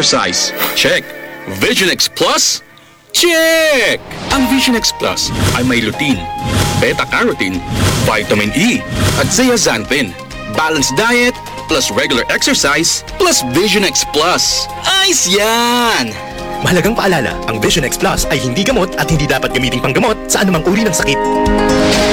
exercise? Check. Vision X Plus? Check! Ang Vision X Plus ay may lutein, beta-carotene, vitamin E, at zeaxanthin. Balanced diet plus regular exercise plus Vision X Plus. Ayos yan! Mahalagang paalala, ang Vision X Plus ay hindi gamot at hindi dapat gamiting panggamot sa anumang uri ng sakit.